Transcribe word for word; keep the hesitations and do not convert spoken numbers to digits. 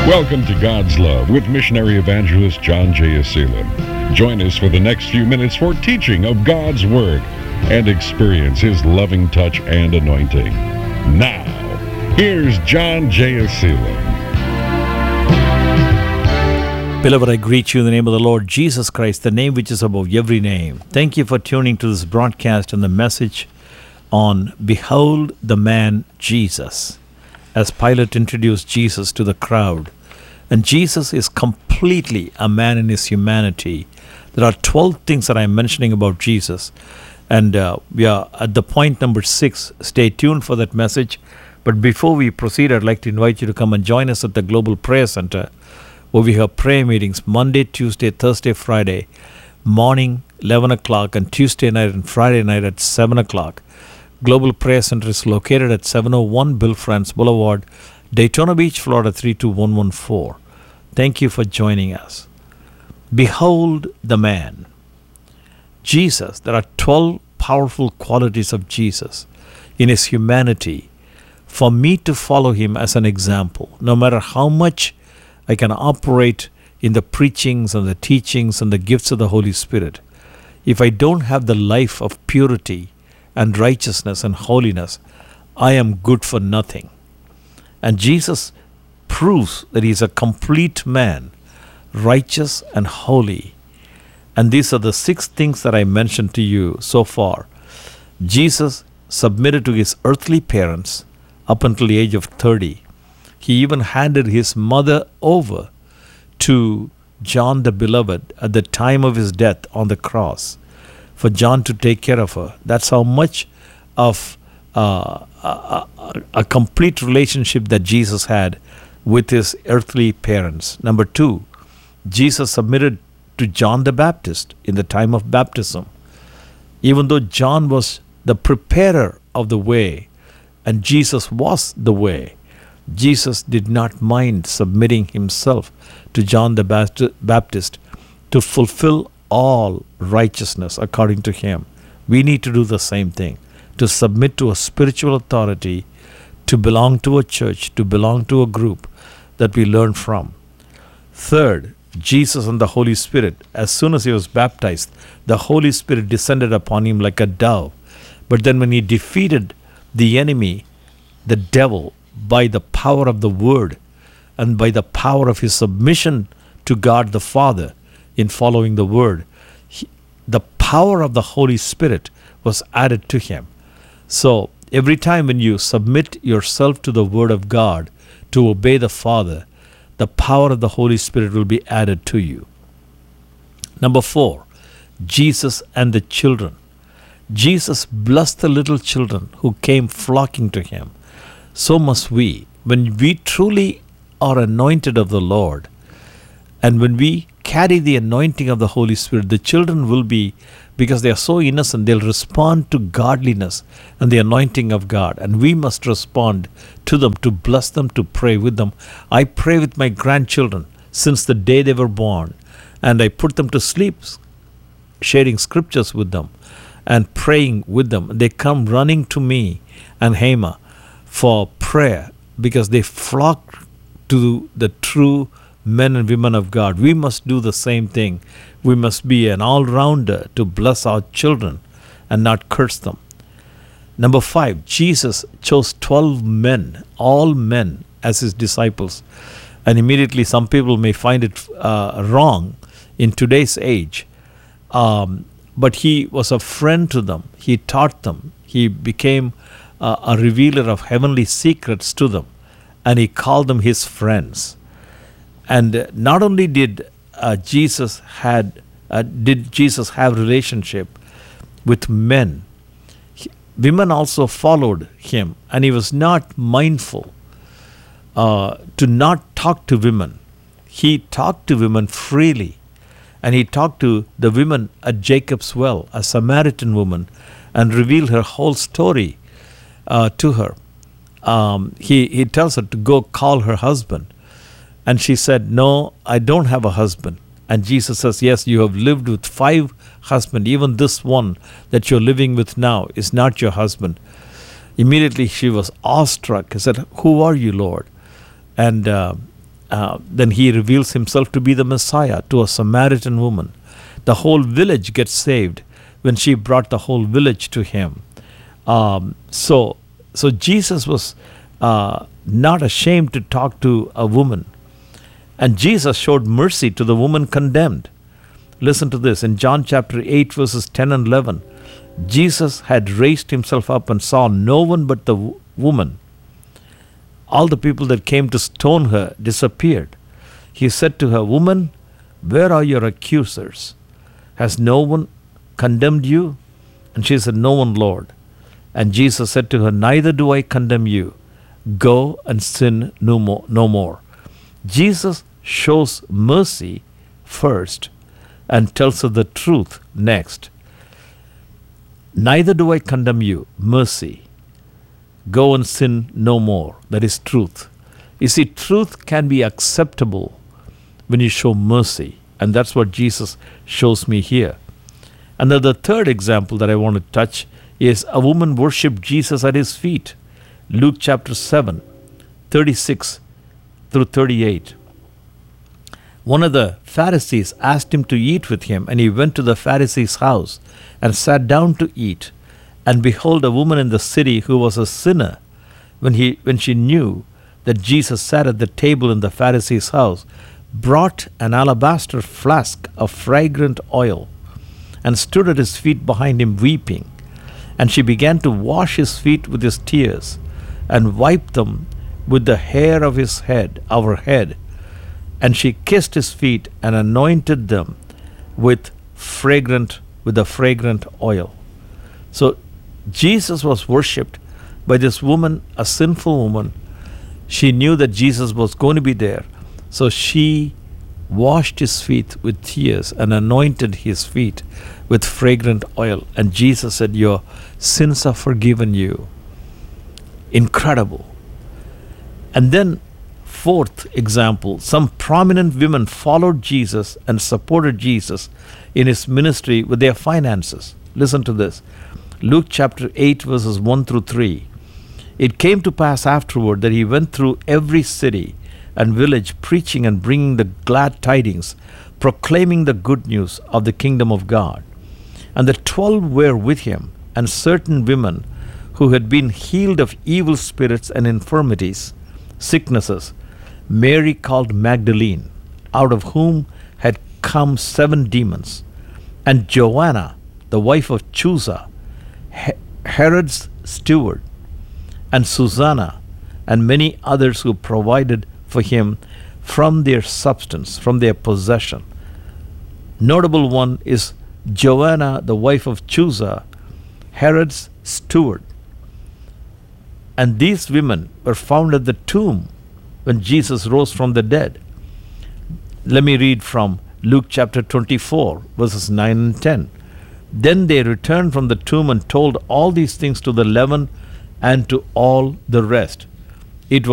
Welcome to God's Love with missionary evangelist John J. Acelan. Join us for the next few minutes for teaching of God's Word and experience His loving touch and anointing. Now, here's John J. Acelan. Beloved, I greet you in the name of the Lord Jesus Christ, the name which is above every name. Thank you for tuning to this broadcast and the message on Behold the Man Jesus, as Pilate introduced Jesus to the crowd. And Jesus is completely a man in his humanity. There are twelve things that I'm mentioning about Jesus. And uh, we are at the point number six. Stay tuned for that message. But before we proceed, I'd like to invite you to come and join us at the Global Prayer Center, where we have prayer meetings Monday, Tuesday, Thursday, Friday, morning eleven o'clock, and Tuesday night and Friday night at seven o'clock. Global Prayer Center is located at seven oh one Bill France Boulevard, Daytona Beach, Florida three two one one four. Thank you for joining us. Behold the man. Jesus, there are twelve powerful qualities of Jesus in his humanity for me to follow him as an example. No matter how much I can operate in the preachings and the teachings and the gifts of the Holy Spirit, if I don't have the life of purity and righteousness and holiness, I am good for nothing. And Jesus proves that he is a complete man, righteous and holy. And these are the six things that I mentioned to you so far. Jesus submitted to his earthly parents up until the age of thirty. He even handed his mother over to John the Beloved at the time of his death on the cross, for John to take care of her. That's how much of uh, a, a, a complete relationship that Jesus had with his earthly parents. Number two, Jesus submitted to John the Baptist in the time of baptism. Even though John was the preparer of the way and Jesus was the way, Jesus did not mind submitting himself to John the Baptist to fulfill all righteousness according to him. We need to do the same thing, to submit to a spiritual authority, to belong to a church, to belong to a group that we learn from. Third, Jesus and the Holy Spirit. As soon as he was baptized, the Holy Spirit descended upon him like a dove. But then when he defeated the enemy, the devil, by the power of the Word and by the power of his submission to God the Father in following the Word, he, the power of the Holy Spirit was added to him. So every time when you submit yourself to the Word of God to obey the Father, the power of the Holy Spirit will be added to you. Number four, Jesus and the children. Jesus blessed the little children who came flocking to him. So must we. When we truly are anointed of the Lord, and when we carry the anointing of the Holy Spirit, the children will be, because they are so innocent, they'll respond to godliness and the anointing of God. And we must respond to them, to bless them, to pray with them. I pray with my grandchildren since the day they were born, and I put them to sleep, sharing scriptures with them and praying with them. They come running to me and Hema for prayer because they flock to the true men and women of God. We must do the same thing. We must be an all-rounder to bless our children and not curse them. Number five, Jesus chose twelve men, all men, as his disciples. And immediately some people may find it uh, wrong in today's age. Um, but he was a friend to them. He taught them. He became uh, a revealer of heavenly secrets to them. And he called them his friends. And not only did uh, Jesus had uh, did Jesus have relationship with men, he, women also followed him, and he was not mindful uh, to not talk to women. He talked to women freely, and he talked to the women at Jacob's well, a Samaritan woman, and revealed her whole story uh, to her. Um, he he tells her to go call her husband. And she said, no, I don't have a husband. And Jesus says, yes, you have lived with five husbands. Even this one that you're living with now is not your husband. Immediately she was awestruck. He said, who are you, Lord? And uh, uh, then he reveals himself to be the Messiah to a Samaritan woman. The whole village gets saved when she brought the whole village to him. Um, so, so Jesus was uh, not ashamed to talk to a woman. And Jesus showed mercy to the woman condemned. Listen to this. In John chapter eight, verses ten and eleven, Jesus had raised himself up and saw no one but the w- woman. All the people that came to stone her disappeared. He said to her, "Woman, where are your accusers? Has no one condemned you?" And she said, "No one, Lord." And Jesus said to her, "Neither do I condemn you. Go and sin no more. No more." Jesus shows mercy first and tells her the truth next. Neither do I condemn you, mercy. Go and sin no more. That is truth. You see, truth can be acceptable when you show mercy. And that's what Jesus shows me here. And then the third example that I want to touch is a woman worshipped Jesus at his feet. Luke chapter seven, thirty-six through thirty-eight. One of the Pharisees asked him to eat with him, and he went to the Pharisee's house and sat down to eat. And behold, a woman in the city who was a sinner, when he when she knew that Jesus sat at the table in the Pharisee's house, brought an alabaster flask of fragrant oil and stood at his feet behind him weeping. And she began to wash his feet with his tears and wipe them with the hair of his head, our head. And she kissed his feet and anointed them with fragrant, with the fragrant oil. So Jesus was worshipped by this woman, a sinful woman. She knew that Jesus was going to be there. So she washed his feet with tears and anointed his feet with fragrant oil. And Jesus said, "Your sins are forgiven you." Incredible. And then, fourth example, some prominent women followed Jesus and supported Jesus in his ministry with their finances. Listen to this. Luke chapter eight, verses one through three. It came to pass afterward that he went through every city and village, preaching and bringing the glad tidings, proclaiming the good news of the kingdom of God. And the twelve were with him, and certain women who had been healed of evil spirits and infirmities, sicknesses, Mary called Magdalene, out of whom had come seven demons, and Joanna, the wife of Chuza, Herod's steward, and Susanna, and many others who provided for him from their substance, from their possession. Notable one is Joanna, the wife of Chuza, Herod's steward. And these women were found at the tomb when Jesus rose from the dead. Let me read from Luke chapter twenty-four, verses nine and ten. Then they returned from the tomb and told all these things to the eleven and to all the rest.